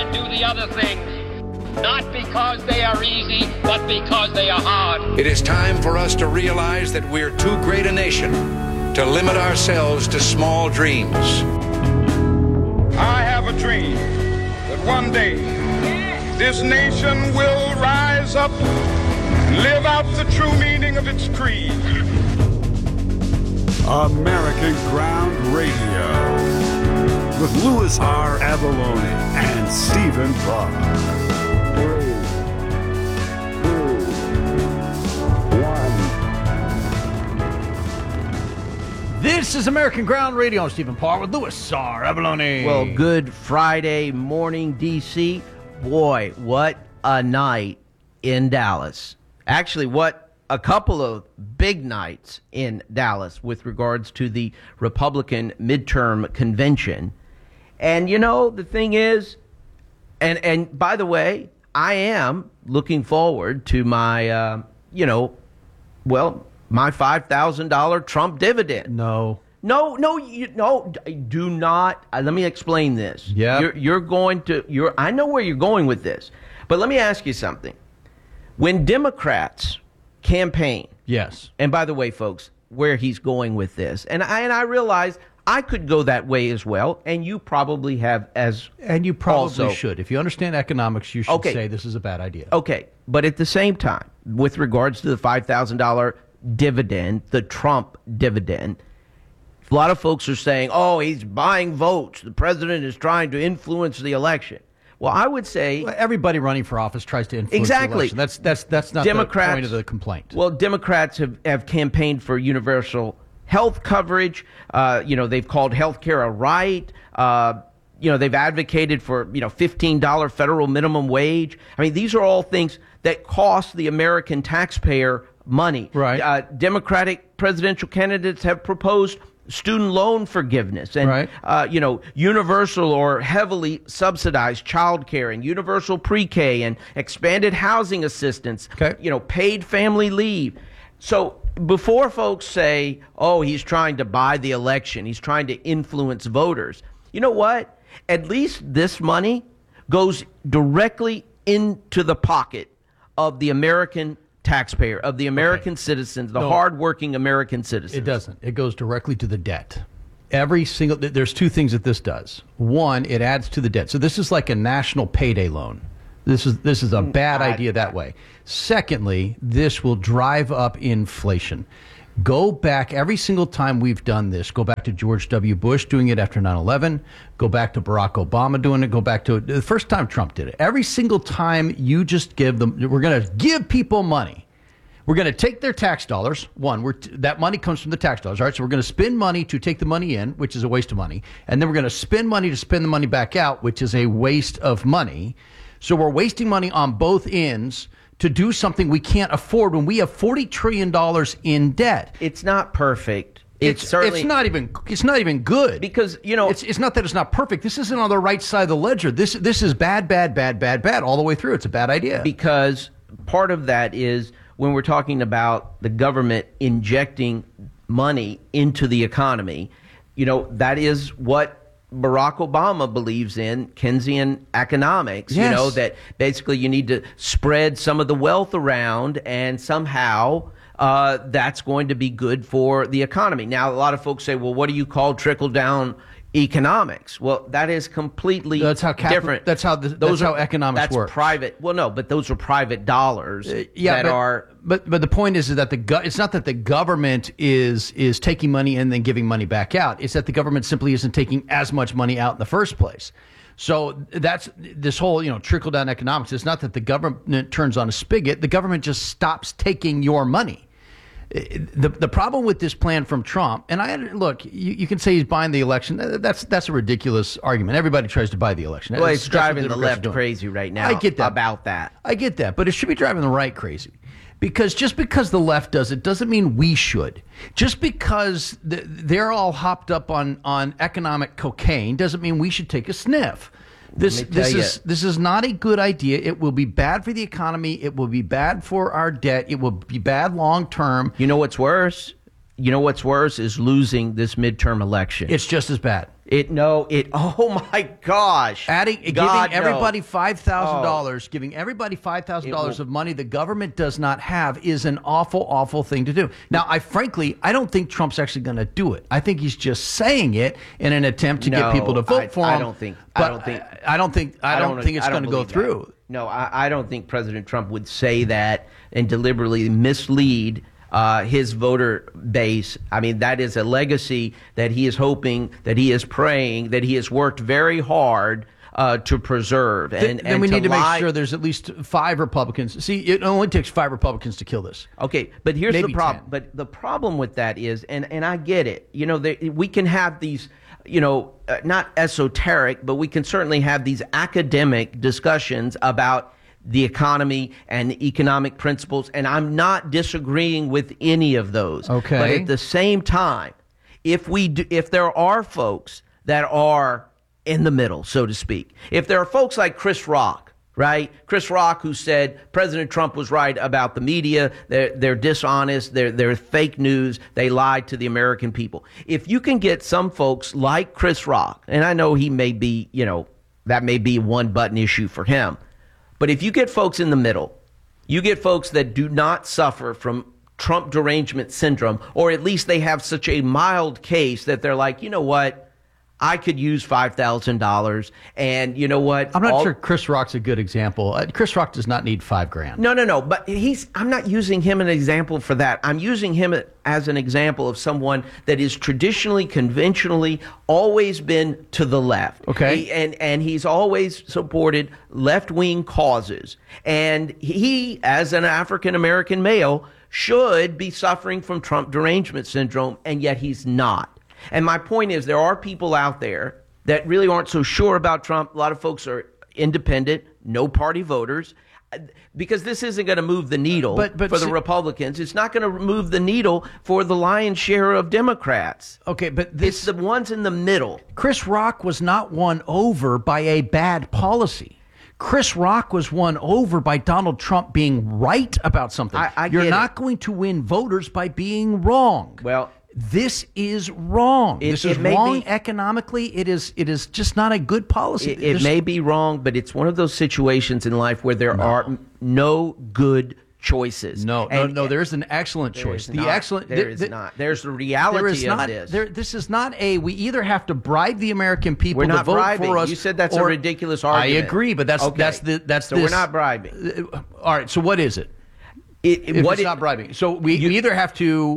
and do the other things, not because they are easy, but because they are hard. It is time for us to realize that we're too great a nation to limit ourselves to small dreams. I have a dream that one day this nation will rise up, live out the true meaning of its creed. American Ground Radio with Louis R. Avallone and Stephen Buck. 3, 2, 1. This is American Ground Radio. I'm Stephen Parr with Louis R. Avallone. Well, good Friday morning, D.C. Boy, what a night in Dallas. Actually, what a couple of big nights in Dallas with regards to the Republican midterm convention. And, you know, the thing is, and by the way, I am looking forward to my, my $5,000 Trump dividend. No, do not. Let me explain this. Yeah. I know where you're going with this, but let me ask you something. When Democrats campaign. Yes. And by the way, folks, where he's going with this, and I realize I could go that way as well, and you probably have as and you probably also should. If you understand economics, you should say this is a bad idea. Okay, but at the same time, with regards to the $5,000 dividend, the Trump dividend, a lot of folks are saying, "Oh, he's buying votes. The president is trying to influence the election." Well, I would say everybody running for office tries to influence the election. That's not Democrats, the point of the complaint. Well, Democrats have campaigned for universal health coverage. They've called health care a right. They've advocated for $15 federal minimum wage. I mean, these are all things that cost the American taxpayer money. Right. Democratic presidential candidates have proposed student loan forgiveness and, universal or heavily subsidized child care and universal pre-K and expanded housing assistance, paid family leave. So before folks say, oh, he's trying to buy the election, he's trying to influence voters, you know what? At least this money goes directly into the pocket of the American taxpayer, of the American citizens, the hardworking American citizens. It doesn't. It goes directly to the debt. There's two things that this does. One, it adds to the debt. So this is like a national payday loan. This is a bad idea that way. Secondly, this will drive up inflation. Go back every single time we've done this. Go back to George W. Bush doing it after 9/11. Go back to Barack Obama doing it. Go back to the first time Trump did it. Every single time you just give them, we're going to give people money. We're going to take their tax dollars. That money comes from the tax dollars. All right, so we're going to spend money to take the money in, which is a waste of money. And then we're going to spend money to spend the money back out, which is a waste of money. So we're wasting money on both ends to do something we can't afford when we have $40 trillion in debt. It's not perfect. It's not even good. Because, it's not that it's not perfect. This isn't on the right side of the ledger. This is bad all the way through. It's a bad idea. Because part of that is when we're talking about the government injecting money into the economy, that is what Barack Obama believes in, Keynesian economics, yes. That basically you need to spread some of the wealth around and somehow that's going to be good for the economy. Now, a lot of folks say, well, what do you call trickle-down economics? Well, that is completely different. That's how economics works. That's private. Well, no, but those are private dollars But the point is that it's not that the government is taking money and then giving money back out. It's that the government simply isn't taking as much money out in the first place. So that's this whole trickle down economics. It's not that the government turns on a spigot. The government just stops taking your money. The problem with this plan from Trump, and look, you can say he's buying the election. That's a ridiculous argument. Everybody tries to buy the election. Well, it's driving the left crazy right now. I get that. About that. I get that, but it should be driving the right crazy. Because just because the left does it doesn't mean we should. Just because they're all hopped up on economic cocaine doesn't mean we should take a sniff. This is not a good idea. It will be bad for the economy. It will be bad for our debt. It will be bad long term. You know what's worse? Is losing this midterm election. It's just as bad. Oh my gosh! Giving everybody $5,000, giving everybody $5,000 of money the government does not have is an awful, awful thing to do. Now, I don't think Trump's actually going to do it. I think he's just saying it in an attempt to get people to vote for him. I don't think it's going to go through. No, I don't think President Trump would say that and deliberately mislead his voter base. I mean, that is a legacy that he is hoping, that he is praying, that he has worked very hard to preserve. And we need to make sure there's at least 5 Republicans. See, it only takes 5 Republicans to kill this. Okay, but here's the problem. 10. But the problem with that is, and I get it, we can have these, not esoteric, but we can certainly have these academic discussions about the economy and the economic principles, and I'm not disagreeing with any of those. Okay. But at the same time, if there are folks that are in the middle, so to speak, if there are folks like Chris Rock, right? Chris Rock, who said President Trump was right about the media, they're dishonest, they're fake news, they lied to the American people. If you can get some folks like Chris Rock, and I know he may be, that may be a one-button issue for him, but if you get folks in the middle, you get folks that do not suffer from Trump derangement syndrome, or at least they have such a mild case that they're like, you know what? I could use $5,000, and you know what? I'm not sure Chris Rock's a good example. Chris Rock does not need $5,000. No. But I'm not using him as an example for that. I'm using him as an example of someone that is traditionally, conventionally, always been to the left. Okay. And he's always supported left-wing causes. And he, as an African-American male, should be suffering from Trump derangement syndrome, and yet he's not. And my point is, there are people out there that really aren't so sure about Trump. A lot of folks are independent, no party voters, because this isn't going to move the needle for the Republicans. It's not going to move the needle for the lion's share of Democrats. Okay, but it's the ones in the middle. Chris Rock was not won over by a bad policy. Chris Rock was won over by Donald Trump being right about something. You're not going to win voters by being wrong. Well, this is wrong. This is wrong economically. It is just not a good policy. It may be wrong, but it's one of those situations in life where there are no good choices. No. There's an excellent choice. There is not. There's the reality of this. This is not we either have to bribe the American people to vote bribing. for us. You said that's a ridiculous argument. I agree, but that's so we're not bribing. All right. So what is it? It's not bribing. So we either have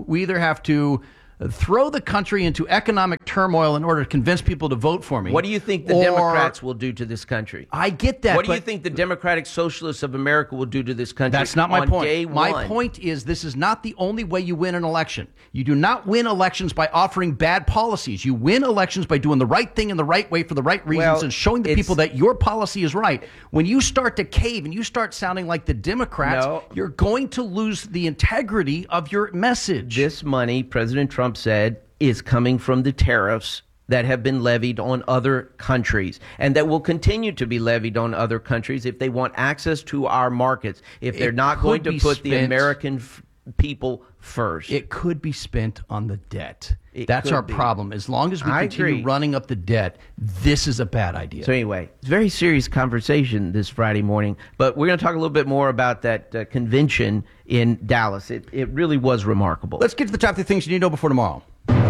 to throw the country into economic turmoil in order to convince people to vote for me. What do you think the Democrats will do to this country? I get that. What do you think the Democratic Socialists of America will do to this country? That's not my point. Day one? My point is, this is not the only way you win an election. You do not win elections by offering bad policies. You win elections by doing the right thing in the right way for the right reasons and showing the people that your policy is right. When you start to cave and you start sounding like the Democrats, you're going to lose the integrity of your message. This money, President Trump said, is coming from the tariffs that have been levied on other countries and that will continue to be levied on other countries if they want access to our markets, if they're not going to put the American people first. It could be spent on the debt. That's our problem. As long as we continue running up the debt, this is a bad idea. So anyway, it's a very serious conversation this Friday morning, but we're going to talk a little bit more about that convention in Dallas. It really was remarkable. Let's get to the top 3 things you need to know before tomorrow.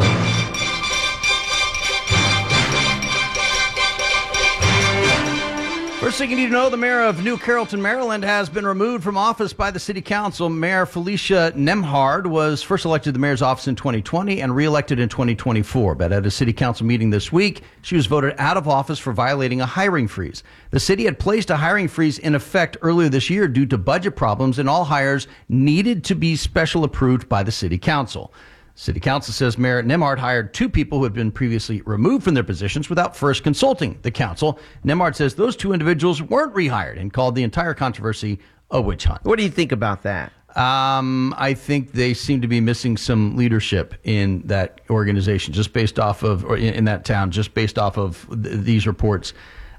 First thing you need to know, the mayor of New Carrollton, Maryland, has been removed from office by the city council. Mayor Felicia Nemhard was first elected to the mayor's office in 2020 and reelected in 2024. But at a city council meeting this week, she was voted out of office for violating a hiring freeze. The city had placed a hiring freeze in effect earlier this year due to budget problems, and all hires needed to be special approved by the city council. City Council says Mayor Nemhard hired 2 people who had been previously removed from their positions without first consulting the council. Nemhard says those 2 individuals weren't rehired and called the entire controversy a witch hunt. What do you think about that? I think they seem to be missing some leadership in that organization, just based off of, or in that town, just based off of these reports.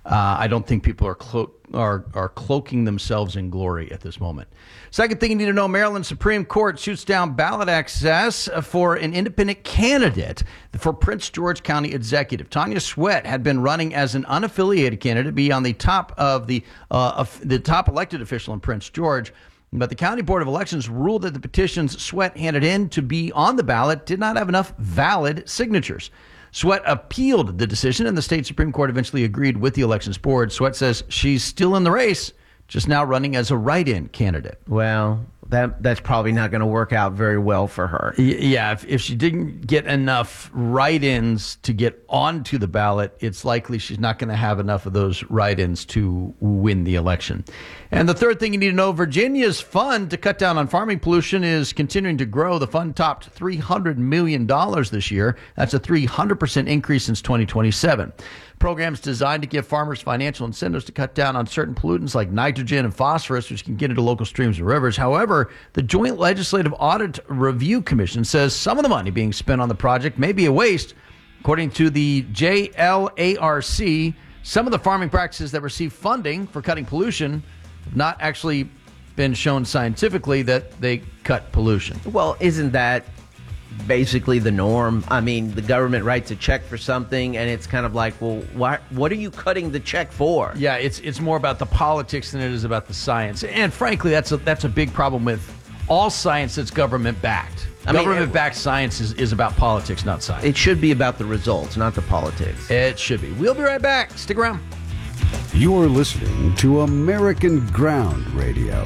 I don't think people are cloaking themselves in glory at this moment. Second thing you need to know, Maryland Supreme Court shoots down ballot access for an independent candidate for Prince George County Executive. Tanya Sweat had been running as an unaffiliated candidate to be on the top of the top elected official in Prince George. But the County Board of Elections ruled that the petitions Sweat handed in to be on the ballot did not have enough valid signatures. Sweat appealed the decision, and the state Supreme Court eventually agreed with the elections board. Sweat says she's still in the race, just now running as a write-in candidate. Well, that's probably not going to work out very well for her. Yeah, if she didn't get enough write-ins to get onto the ballot, it's likely she's not going to have enough of those write-ins to win the election. And the third thing you need to know, Virginia's fund to cut down on farming pollution is continuing to grow. The fund topped $300 million this year. That's a 300% increase since 2027. Programs designed to give farmers financial incentives to cut down on certain pollutants like nitrogen and phosphorus, which can get into local streams and rivers. However, the Joint Legislative Audit Review Commission says some of the money being spent on the project may be a waste. According to the JLARC, some of the farming practices that receive funding for cutting pollution have not actually been shown scientifically that they cut pollution. Well, isn't that basically the norm? I mean, the government writes a check for something, and it's kind of like, well, what are you cutting the check for? Yeah, it's more about the politics than it is about the science. And frankly, that's a big problem with all science that's government-backed. Government-backed science is about politics, not science. It should be about the results, not the politics. It should be. We'll be right back. Stick around. You're listening to American Ground Radio.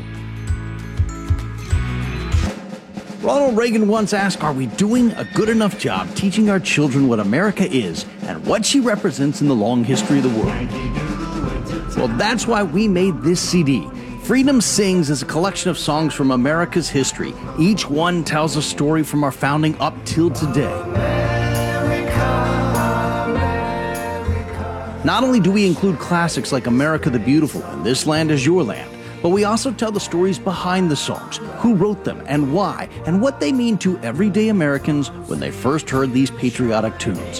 Ronald Reagan once asked, are we doing a good enough job teaching our children what America is and what she represents in the long history of the world? Well, that's why we made this CD. Freedom Sings is a collection of songs from America's history. Each one tells a story from our founding up till today. Not only do we include classics like America the Beautiful and This Land Is Your Land, but we also tell the stories behind the songs, who wrote them and why, and what they mean to everyday Americans when they first heard these patriotic tunes.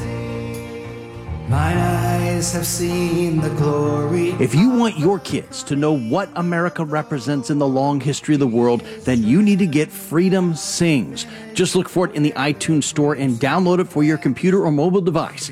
Mine eyes have seen the glory. If you want your kids to know what America represents in the long history of the world, then you need to get Freedom Sings. Just look for it in the iTunes store and download it for your computer or mobile device.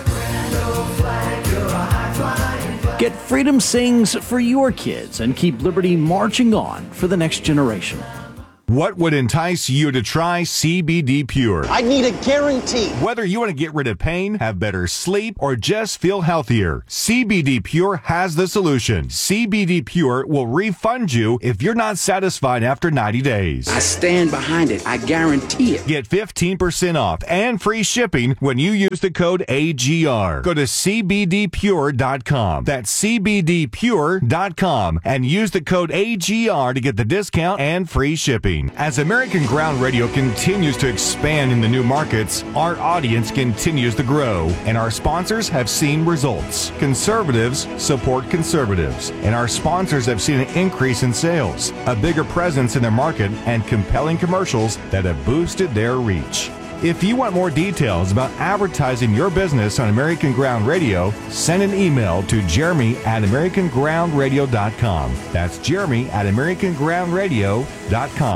Get Freedom Sings for your kids and keep liberty marching on for the next generation. What would entice you to try CBD Pure? I need a guarantee. Whether you want to get rid of pain, have better sleep, or just feel healthier, CBD Pure has the solution. CBD Pure will refund you if you're not satisfied after 90 days. I stand behind it. I guarantee it. Get 15% off and free shipping when you use the code AGR. Go to CBDPure.com. That's CBDPure.com and use the code AGR to get the discount and free shipping. As American Ground Radio continues to expand in the new markets, our audience continues to grow, and our sponsors have seen results. Conservatives support conservatives, and our sponsors have seen an increase in sales, a bigger presence in their market, and compelling commercials that have boosted their reach. If you want more details about advertising your business on American Ground Radio, send an email to Jeremy@AmericanGroundRadio.com. That's Jeremy@AmericanGroundRadio.com.